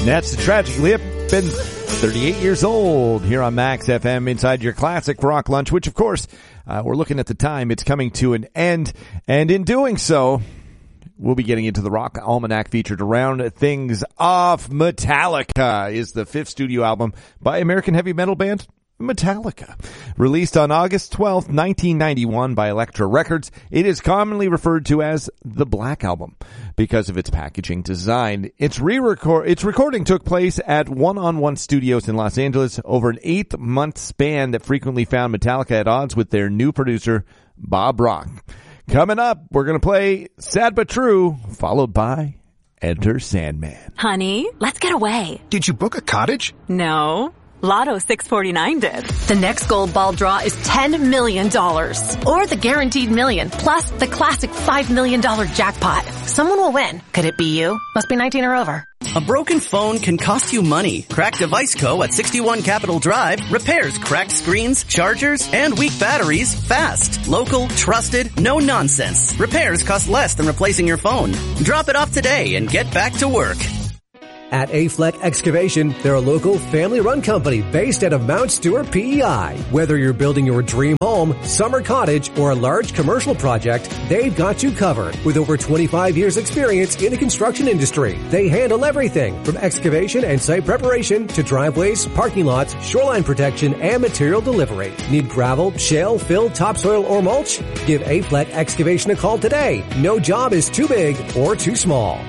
That's the Tragic Lip, been 38 years old here on Max FM inside your classic rock lunch, which of course, we're looking at the time. It's coming to an end. And in doing so, we'll be getting into the Rock Almanac feature to round things off. Metallica is the fifth studio album by American heavy metal band Metallica. Released on August 12th, 1991 by Elektra Records, it is commonly referred to as the Black Album because of its packaging design. Its recording took place at One-on-One Studios in Los Angeles over an 8-month span that frequently found Metallica at odds with their new producer, Bob Rock. Coming up, we're going to play Sad But True, followed by Enter Sandman. Honey, let's get away. Did you book a cottage? No. Lotto 649 did. The next gold ball draw is $10 million. Or the guaranteed million, plus the classic $5 million jackpot. Someone will win. Could it be you? Must be 19 or over. A broken phone can cost you money. Cracked Device Co. at 61 Capitol Drive repairs cracked screens, chargers, and weak batteries fast. Local, trusted, no nonsense. Repairs cost less than replacing your phone. Drop it off today and get back to work. At Afleck Excavation, they're a local family-run company based out of Mount Stewart, PEI. Whether you're building your dream home, summer cottage, or a large commercial project, they've got you covered. With over 25 years experience in the construction industry, they handle everything from excavation and site preparation to driveways, parking lots, shoreline protection, and material delivery. Need gravel, shale, fill, topsoil, or mulch? Give Afleck Excavation a call today. No job is too big or too small.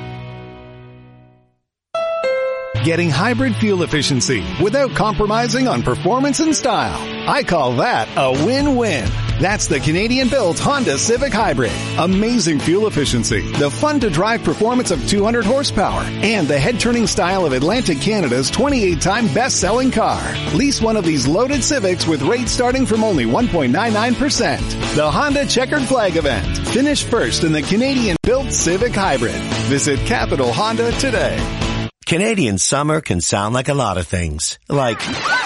Getting hybrid fuel efficiency without compromising on performance and style. I call that a win-win. That's the Canadian-built Honda Civic Hybrid. Amazing fuel efficiency, the fun-to-drive performance of 200 horsepower, and the head-turning style of Atlantic Canada's 28-time best-selling car. Lease one of these loaded Civics with rates starting from only 1.99%. The Honda Checkered Flag event. Finish first in the Canadian-built Civic Hybrid. Visit Capital Honda today. Canadian summer can sound like a lot of things. Like,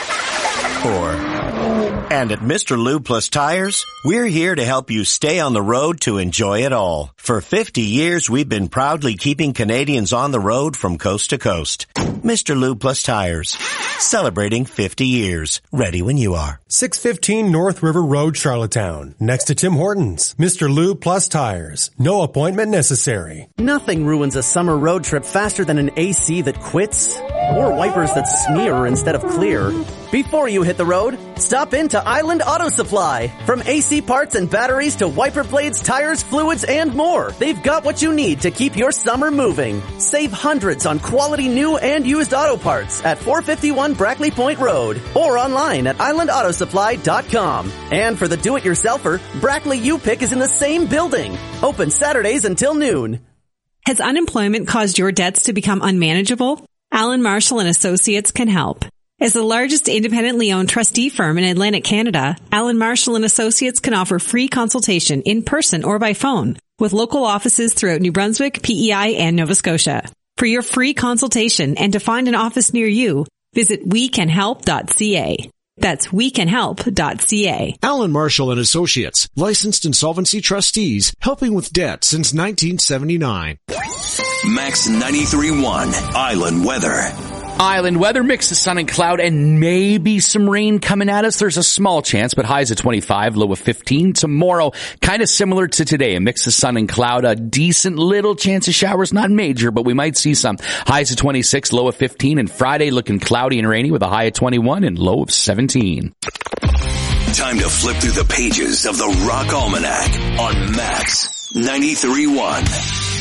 and at Mr. Lube Plus Tires, we're here to help you stay on the road to enjoy it all. For 50 years, we've been proudly keeping Canadians on the road from coast to coast. Mr. Lube Plus Tires, celebrating 50 years. Ready when you are. 615 North River Road, Charlottetown. Next to Tim Hortons. Mr. Lube Plus Tires. No appointment necessary. Nothing ruins a summer road trip faster than an AC that quits or wipers that smear instead of clear. Before you hit the road, stop into Island Auto Supply. From AC parts and batteries to wiper blades, tires, fluids, and more. They've got what you need to keep your summer moving. Save hundreds on quality new and used auto parts at 451 Brackley Point Road or online at islandautosupply.com. And for the do-it-yourselfer, Brackley U-Pick is in the same building. Open Saturdays until noon. Has unemployment caused your debts to become unmanageable? Allen Marshall and Associates can help. As the largest independently owned trustee firm in Atlantic Canada, Allen Marshall and Associates can offer free consultation in person or by phone with local offices throughout New Brunswick, PEI, and Nova Scotia. For your free consultation and to find an office near you, visit wecanhelp.ca. That's wecanhelp.ca. Allen Marshall and Associates, licensed insolvency trustees, helping with debt since 1979. Max 93.1 Island Weather. Island weather, mix of sun and cloud, and maybe some rain coming at us. There's a small chance, but highs at 25, low of 15. Tomorrow, kind of similar to today, a mix of sun and cloud, a decent little chance of showers, not major, but we might see some. Highs at 26, low of 15, and Friday looking cloudy and rainy with a high of 21 and low of 17. Time to flip through the pages of the Rock Almanac on Max 93.1.